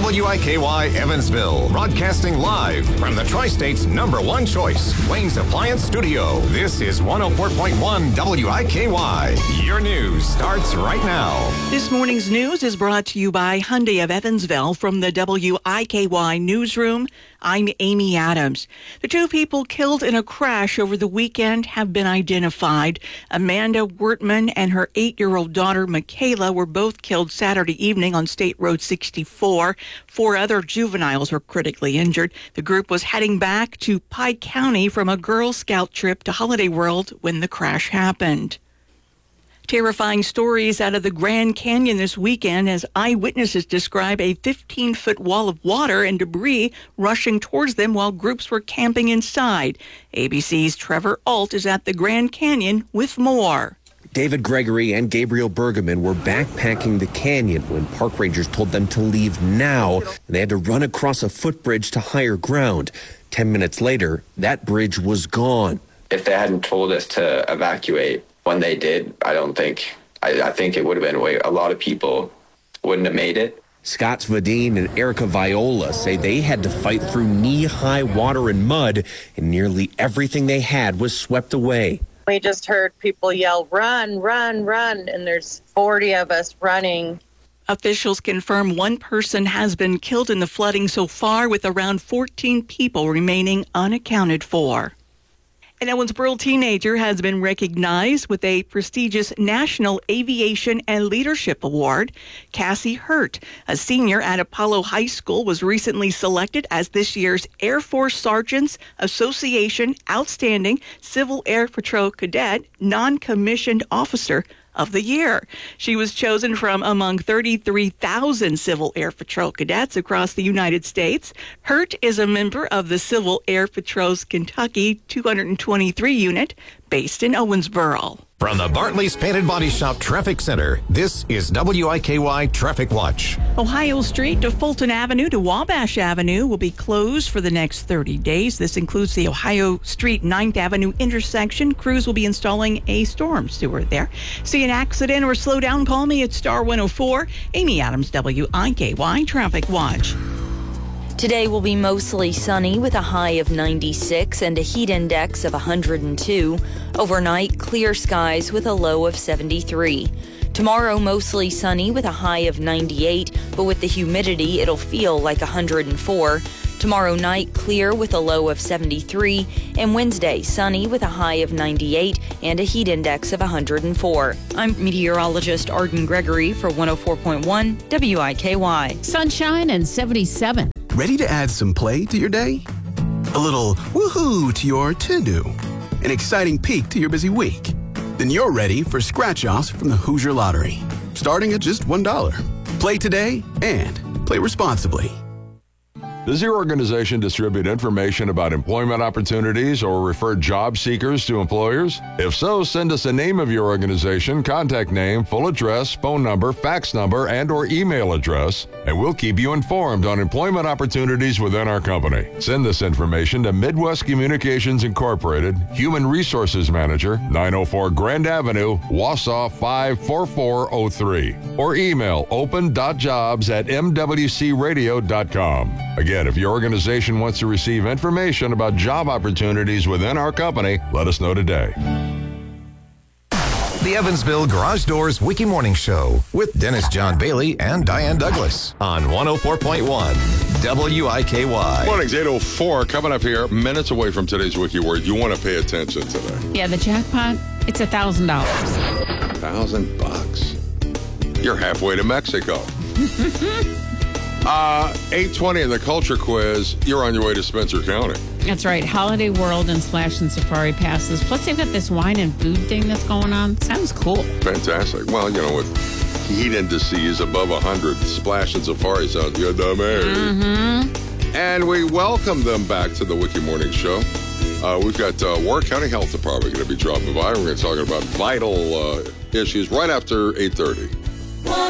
WIKY Evansville, broadcasting live from the Tri-State's #1 choice, Wayne's Appliance Studio. This is 104.1 WIKY. Your news starts right now. This morning's news is brought to you by Hyundai of Evansville from the WIKY newsroom. I'm Amy Adams. The two people killed in a crash over the weekend have been identified. Amanda Wertman and her 8-year-old daughter, Michaela, were both killed Saturday evening on State Road 64. 4 other juveniles were critically injured. The group was heading back to Pike County from a Girl Scout trip to Holiday World when the crash happened. Terrifying stories out of the Grand Canyon this weekend as eyewitnesses describe a 15-foot wall of water and debris rushing towards them while groups were camping inside. ABC's Trevor Ault is at the Grand Canyon with more. David Gregory and Gabriel Bergman were backpacking the canyon when park rangers told them to leave now, and they had to run across a footbridge to higher ground. 10 minutes later, that bridge was gone. If they hadn't told us to evacuate when they did, I think it would have been a lot of people wouldn't have made it. Scott Svadine and Erica Viola say they had to fight through knee-high water and mud, and nearly everything they had was swept away. We just heard people yell, "Run, run, run," and there's 40 of us running. Officials confirm one person has been killed in the flooding so far, with around 14 people remaining unaccounted for. An Owensboro teenager has been recognized with a prestigious National Aviation and Leadership Award. Cassie Hurt, a senior at Apollo High School, was recently selected as this year's Air Force Sergeants Association Outstanding Civil Air Patrol Cadet Non-Commissioned Officer of the Year. She was chosen from among 33,000 Civil Air Patrol cadets across the United States. Hurt is a member of the Civil Air Patrol's Kentucky 223 unit based in Owensboro. From the Bartley's Painted Body Shop Traffic Center, this is WIKY Traffic Watch. Ohio Street to Fulton Avenue to Wabash Avenue will be closed for the next 30 days. This includes the Ohio Street 9th Avenue intersection. Crews will be installing a storm sewer there. See an accident or slow down, call me at Star 104. Amy Adams, WIKY Traffic Watch. Today will be mostly sunny with a high of 96 and a heat index of 102. Overnight, clear skies with a low of 73. Tomorrow, mostly sunny with a high of 98, but with the humidity, it'll feel like 104. Tomorrow night, clear with a low of 73. And Wednesday, sunny with a high of 98 and a heat index of 104. I'm meteorologist Arden Gregory for 104.1 WIKY. Sunshine and 77. Ready to add some play to your day? A little woohoo to your to-do? An exciting peek to your busy week? Then you're ready for scratch-offs from the Hoosier Lottery. Starting at just $1. Play today and play responsibly. Does your organization distribute information about employment opportunities or refer job seekers to employers? If so, send us a name of your organization, contact name, full address, phone number, fax number, and/or email address, and we'll keep you informed on employment opportunities within our company. Send this information to Midwest Communications Incorporated, Human Resources Manager, 904 Grand Avenue, Wausau 54403, or email open.jobs@mwcradio.com. Again, if your organization wants to receive information about job opportunities within our company, let us know today. The Evansville Garage Doors Wiki Morning Show with Dennis John Bailey and Diane Douglas on 104.1 WIKY. Morning's 8:04 coming up here, minutes away from today's Wiki Word. You want to pay attention today. Yeah, the jackpot, it's $1,000. $1,000. You're halfway to Mexico. 8:20 in the Culture Quiz. You're on your way to Spencer County. That's right. Holiday World and Splash and Safari passes. Plus, they've got this wine and food thing that's going on. Sounds cool. Fantastic. Well, you know, with heat indices above 100, Splash and Safari sounds good to me. Mm-hmm. And we welcome them back to the Wiki Morning Show. We've got Warwick County Health Department going to be dropping by. We're going to talk about vital issues right after 8:30.